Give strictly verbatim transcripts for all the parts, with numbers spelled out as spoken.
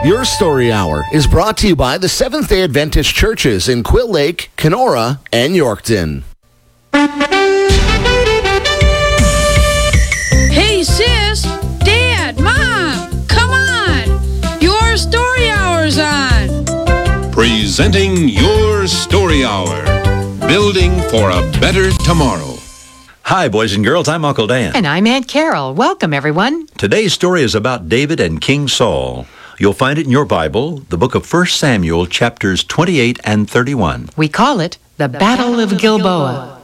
Your Story Hour is brought to you by the Seventh-day Adventist Churches in Quill Lake, Kenora, and Yorkton. Hey, sis! Dad! Mom! Come on! Your Story Hour's on! Presenting Your Story Hour. Building for a better tomorrow. Hi, boys and girls. I'm Uncle Dan. And I'm Aunt Carol. Welcome, everyone. Today's story is about David and King Saul. You'll find it in your Bible, the book of First Samuel, chapters twenty-eight and thirty-one. We call it the, the Battle, Battle of, of Gilboa.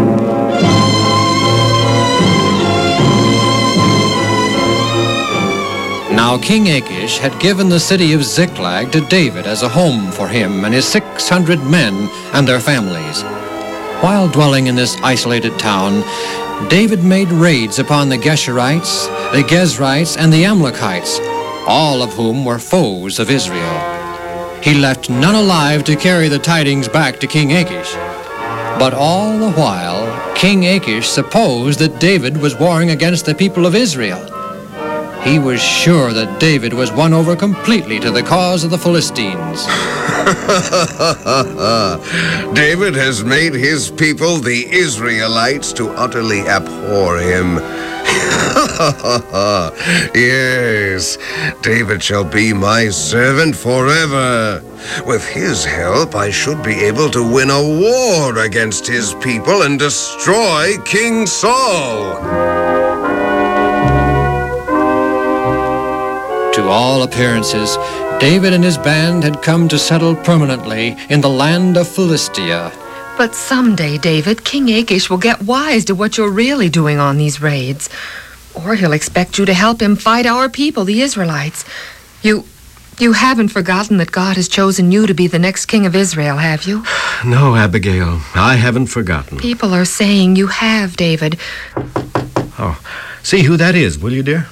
Now King Achish had given the city of Ziklag to David as a home for him and his six hundred men and their families. While dwelling in this isolated town, David made raids upon the Geshurites, the Gezrites, and the Amalekites, all of whom were foes of Israel. He left none alive to carry the tidings back to King Achish. But all the while, King Achish supposed that David was warring against the people of Israel. He was sure that David was won over completely to the cause of the Philistines. David has made his people, the Israelites, to utterly abhor him. Yes, David shall be my servant forever. With his help, I should be able to win a war against his people and destroy King Saul. To all appearances, David and his band had come to settle permanently in the land of Philistia. But someday, David, King Achish will get wise to what you're really doing on these raids. Or he'll expect you to help him fight our people, the Israelites. You... you haven't forgotten that God has chosen you to be the next king of Israel, have you? No, Abigail, I haven't forgotten. People are saying you have, David. Oh, see who that is, will you, dear?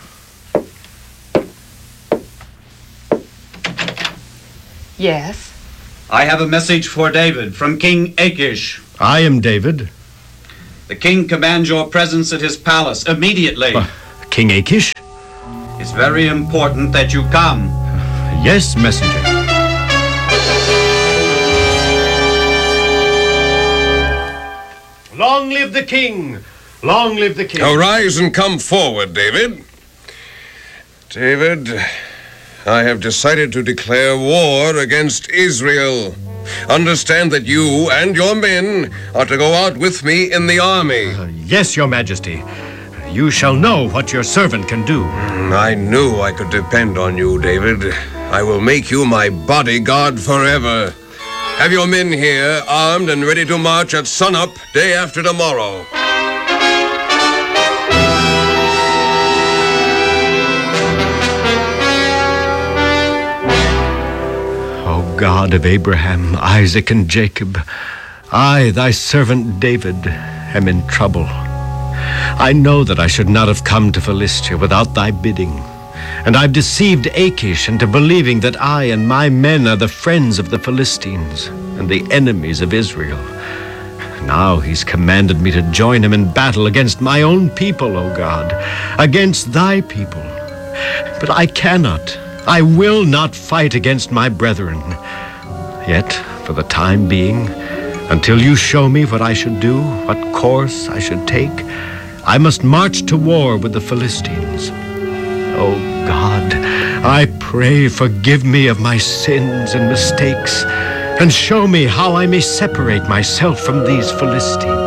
Yes? I have a message for David from King Achish. I am David. The king commands your presence at his palace immediately. Uh, King Achish? It's very important that you come. Uh, yes, messenger. Long live the king! Long live the king! Arise and come forward, David. David... I have decided to declare war against Israel. Understand that you and your men are to go out with me in the army. Uh, yes, your majesty. You shall know what your servant can do. I knew I could depend on you, David. I will make you my bodyguard forever. Have your men here, armed and ready to march at sunup day after tomorrow. God of Abraham, Isaac, and Jacob, I, thy servant David, am in trouble. I know that I should not have come to Philistia without thy bidding, and I've deceived Achish into believing that I and my men are the friends of the Philistines and the enemies of Israel. Now he's commanded me to join him in battle against my own people, O God, against thy people. But I cannot. I will not fight against my brethren. Yet, for the time being, until you show me what I should do, what course I should take, I must march to war with the Philistines. Oh God, I pray forgive me of my sins and mistakes, and show me how I may separate myself from these Philistines.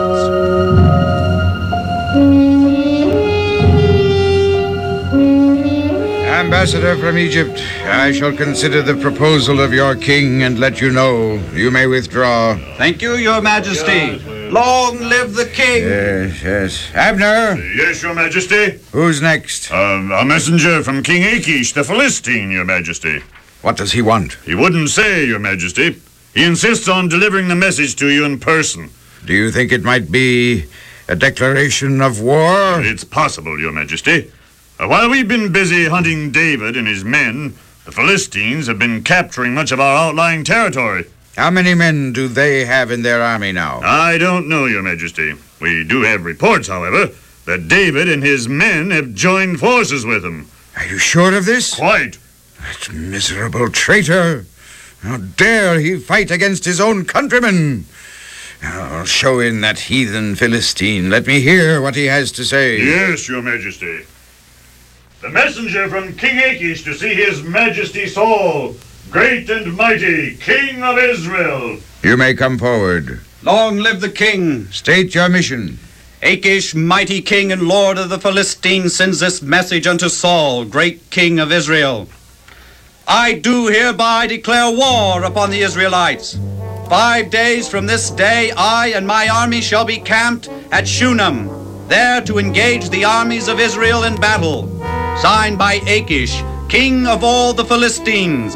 Ambassador from Egypt, I shall consider the proposal of your king and let you know. You may withdraw. Thank you, your majesty. Long live the king. Yes, yes. Abner? Yes, your majesty. Who's next? Uh, a messenger from King Achish, the Philistine, your majesty. What does he want? He wouldn't say, your majesty. He insists on delivering the message to you in person. Do you think it might be a declaration of war? It's possible, your majesty. Uh, while we've been busy hunting David and his men, the Philistines have been capturing much of our outlying territory. How many men do they have in their army now? I don't know, your majesty. We do have reports, however, that David and his men have joined forces with them. Are you sure of this? Quite. That miserable traitor! How dare he fight against his own countrymen? I'll show in that heathen Philistine. Let me hear what he has to say. Yes, your majesty. The messenger from King Achish to see his majesty Saul, great and mighty, king of Israel. You may come forward. Long live the king. State your mission. Achish, mighty king and lord of the Philistines, sends this message unto Saul, great king of Israel. I do hereby declare war upon the Israelites. Five days from this day, I and my army shall be camped at Shunem, there to engage the armies of Israel in battle. Signed by Achish, king of all the Philistines.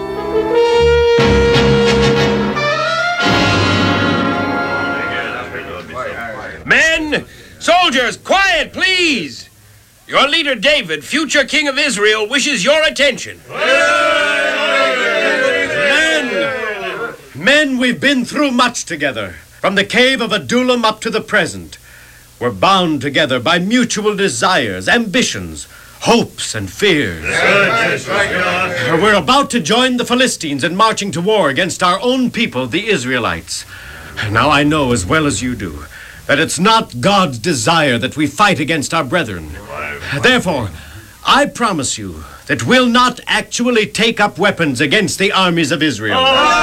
Men, soldiers, quiet, please. Your leader David, future king of Israel, wishes your attention. Men! Men, we've been through much together, from the cave of Adullam up to the present. We're bound together by mutual desires, ambitions, hopes, and fears. Yes, yes, We're about to join the Philistines in marching to war against our own people, the Israelites. Now I know as well as you do that it's not God's desire that we fight against our brethren. Therefore, I promise you that we'll not actually take up weapons against the armies of Israel.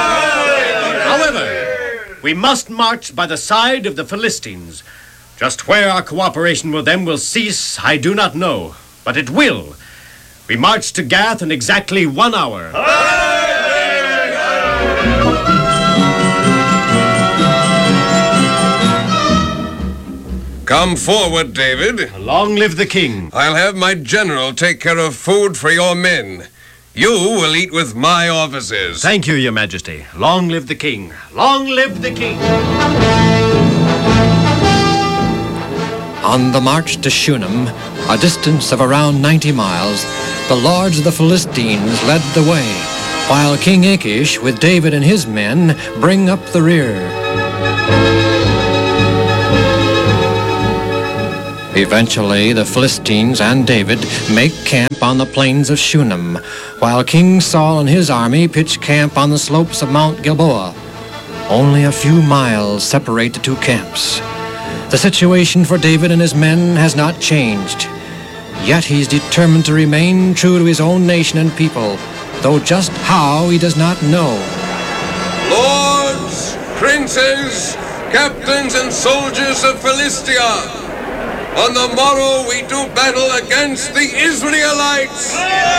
However, we must march by the side of the Philistines. Just where our cooperation with them will cease, I do not know, but it will. We march to Gath in exactly one hour. Come forward, David. Long live the king. I'll have my general take care of food for your men. You will eat with my officers. Thank you, your majesty. Long live the king. Long live the king. On the march to Shunem, a distance of around ninety miles, the lords of the Philistines led the way, while King Achish, with David and his men, bring up the rear. Eventually, the Philistines and David make camp on the plains of Shunem, while King Saul and his army pitch camp on the slopes of Mount Gilboa. Only a few miles separate the two camps. The situation for David and his men has not changed. Yet he's determined to remain true to his own nation and people, though just how he does not know. Lords, princes, captains, and soldiers of Philistia, on the morrow we do battle against the Israelites.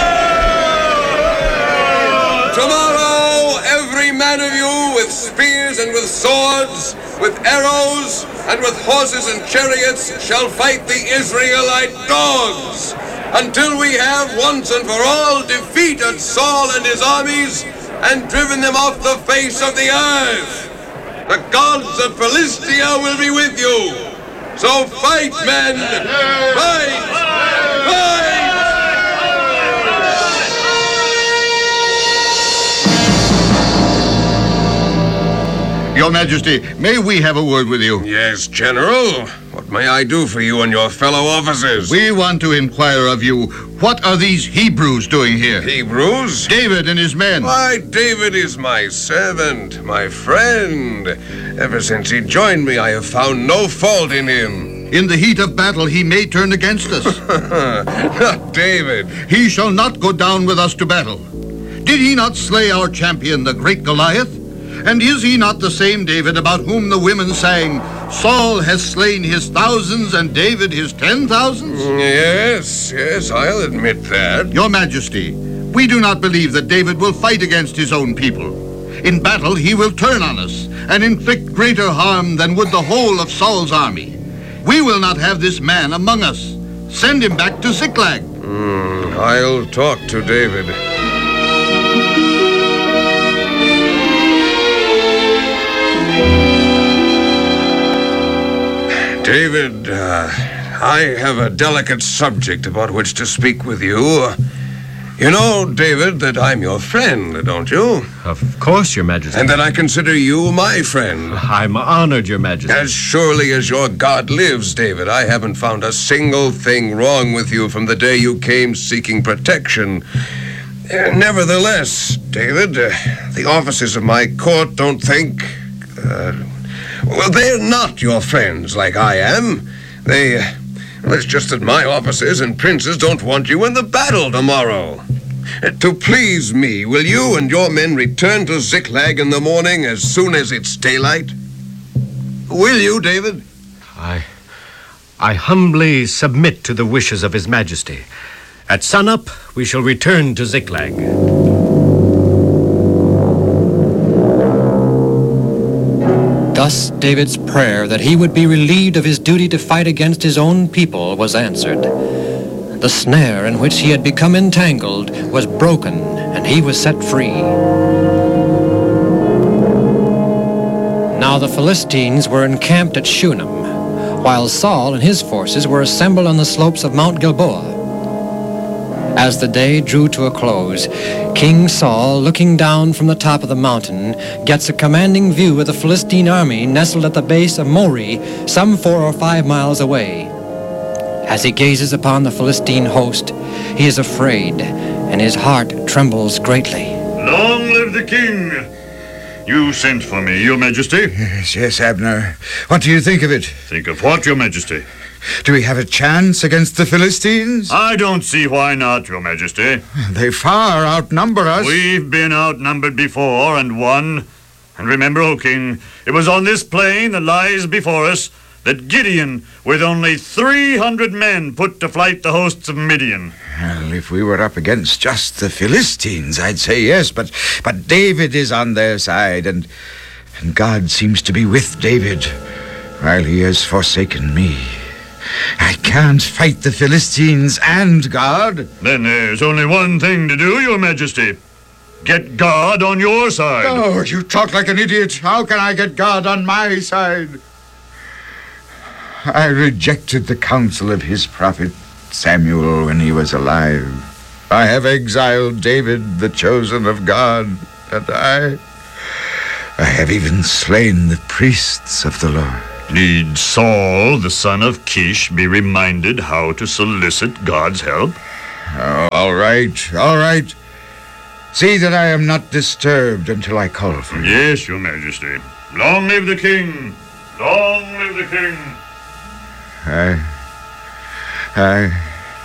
Tomorrow every man of you with spears and with swords, with arrows and with horses and chariots shall fight the Israelite dogs, until we have once and for all defeated Saul and his armies and driven them off the face of the earth. The gods of Philistia will be with you. So fight, men! Fight! Fight! Your Majesty, may we have a word with you? Yes, General. What may I do for you and your fellow officers? We want to inquire of you, what are these Hebrews doing here? Hebrews? David and his men. Why, David is my servant, my friend. Ever since he joined me, I have found no fault in him. In the heat of battle, he may turn against us. Not David. He shall not go down with us to battle. Did he not slay our champion, the great Goliath? And is he not the same David about whom the women sang, Saul has slain his thousands and David his ten thousands? Yes, yes, I'll admit that. Your Majesty, we do not believe that David will fight against his own people. In battle, he will turn on us and inflict greater harm than would the whole of Saul's army. We will not have this man among us. Send him back to Ziklag. Mm, I'll talk to David. David, uh, I have a delicate subject about which to speak with you. You know, David, that I'm your friend, don't you? Of course, Your Majesty. And that I consider you my friend. I'm honored, Your Majesty. As surely as your God lives, David, I haven't found a single thing wrong with you from the day you came seeking protection. Uh, nevertheless, David, uh, the officers of my court don't think... Uh, well, they're not your friends like I am. They... Uh, well, it's just that my officers and princes don't want you in the battle tomorrow. Uh, to please me, will you and your men return to Ziklag in the morning as soon as it's daylight? Will you, David? I... I humbly submit to the wishes of His Majesty. At sunup, we shall return to Ziklag. Thus David's prayer that he would be relieved of his duty to fight against his own people was answered. The snare in which he had become entangled was broken, and he was set free. Now the Philistines were encamped at Shunem, while Saul and his forces were assembled on the slopes of Mount Gilboa. As the day drew to a close, King Saul, looking down from the top of the mountain, gets a commanding view of the Philistine army nestled at the base of Moreh, some four or five miles away. As he gazes upon the Philistine host, he is afraid, and his heart trembles greatly. Long live the king! You sent for me, Your Majesty. Yes, yes, Abner. What do you think of it? Think of what, Your Majesty? Do we have a chance against the Philistines? I don't see why not, Your Majesty. They far outnumber us. We've been outnumbered before and won. And remember, O King, it was on this plain that lies before us that Gideon, with only three hundred men, put to flight the hosts of Midian. Well, if we were up against just the Philistines, I'd say yes, but but David is on their side, and and God seems to be with David, while he has forsaken me. I can't fight the Philistines and God. Then there's only one thing to do, Your Majesty. Get God on your side. Oh, you talk like an idiot. How can I get God on my side? I rejected the counsel of his prophet Samuel when he was alive. I have exiled David, the chosen of God, and I... I have even slain the priests of the Lord. Need Saul, the son of Kish, be reminded how to solicit God's help? Oh, all right, all right. See that I am not disturbed until I call for you. Yes, Your Majesty. Long live the king! Long live the king! I... I...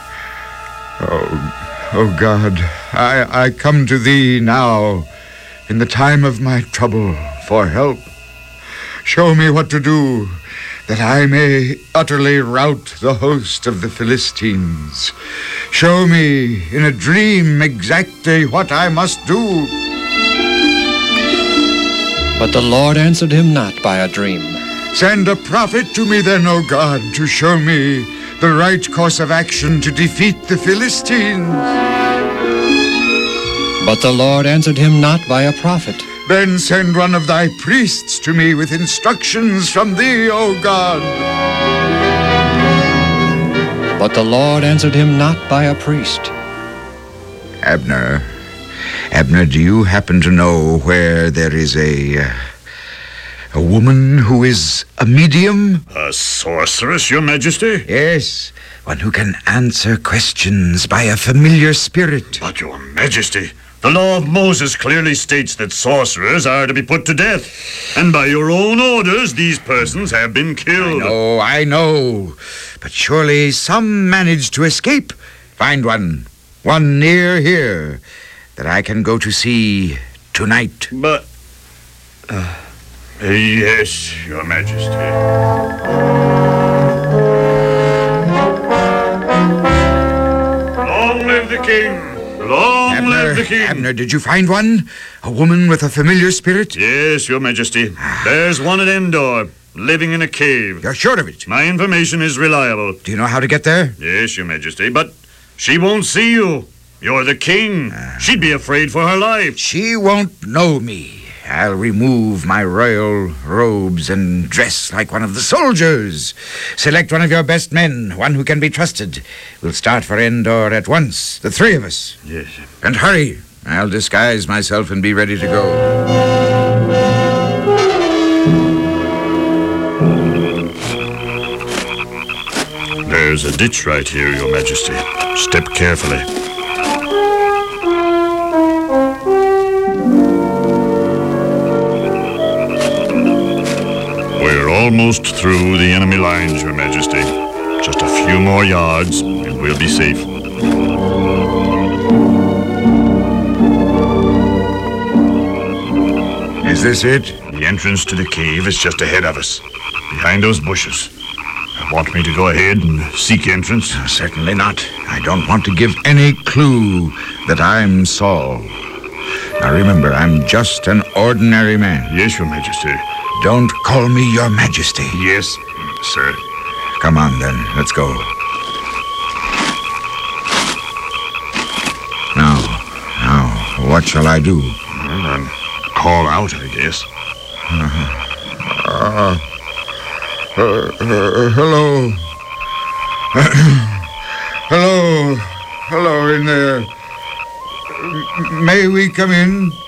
Oh, oh God, I, I come to thee now, in the time of my trouble, for help. Show me what to do, that I may utterly rout the host of the Philistines. Show me in a dream exactly what I must do. But the Lord answered him not by a dream. Send a prophet to me then, O God, to show me the right course of action to defeat the Philistines. But the Lord answered him not by a prophet. Then send one of thy priests to me with instructions from thee, O God. But the Lord answered him not by a priest. Abner, Abner, do you happen to know where there is a... Uh, a woman who is a medium? A sorceress, Your Majesty? Yes, one who can answer questions by a familiar spirit. But, Your Majesty, the law of Moses clearly states that sorcerers are to be put to death. And by your own orders, these persons have been killed. I know, I know. But surely some managed to escape. Find one, one near here, that I can go to see tonight. But... Uh, yes, Your Majesty. Long live the king! Long Abner, live the king! Abner, did you find one? A woman with a familiar spirit? Yes, Your Majesty. There's one at Endor, living in a cave. You're sure of it? My information is reliable. Do you know how to get there? Yes, Your Majesty, but she won't see you. You're the king. Uh, She'd be afraid for her life. She won't know me. I'll remove my royal robes and dress like one of the soldiers. Select one of your best men, one who can be trusted. We'll start for Endor at once, the three of us. Yes. And hurry. I'll disguise myself and be ready to go. There's a ditch right here, Your Majesty. Step carefully. almost through the enemy lines, Your Majesty. Just a few more yards, and we'll be safe. Is this it? The entrance to the cave is just ahead of us, behind those bushes. Want me to go ahead and seek entrance? Uh, certainly not. I don't want to give any clue that I'm Saul. Now remember, I'm just an ordinary man. Yes, Your Majesty. Don't call me Your Majesty. Yes, sir. Come on, then. Let's go. Now, now, what shall I do? Well, then, call out, I guess. Uh-huh. Uh, uh, uh, hello. Hello. Hello in there. M- may we come in?